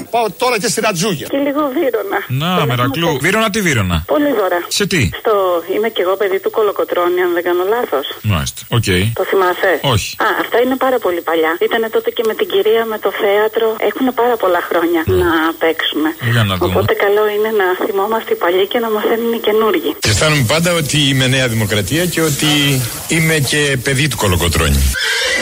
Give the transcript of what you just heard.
Πάω τώρα και στη Ρατζούγια. Και λίγο Βύρωνα. Να, Μερακλού. Βύρωνα τι Βύρωνα? Πολύ δώρα. Σε τι? Είμαι κι εγώ παιδί του Κολοκοτρώνη, αν δεν κάνω λάθος. Μάλιστα. Οκ. Το θυμάσαι? Όχι. Αυτά είναι πάρα πολύ παλιά. Ήτανε τότε και με την κυρία με το θέατρο. Έχουν πάρα πολλά χρόνια να παίξουμε. Για να δούμε. Οπότε καλό είναι να θυμόμαστε οι παλιοί και να μαθαίνουν οι καινούργοι. Και αισθάνομαι πάντα ότι είμαι Νέα Δημοκρατία και ότι είμαι και παιδί του Κολοκοτρώνη.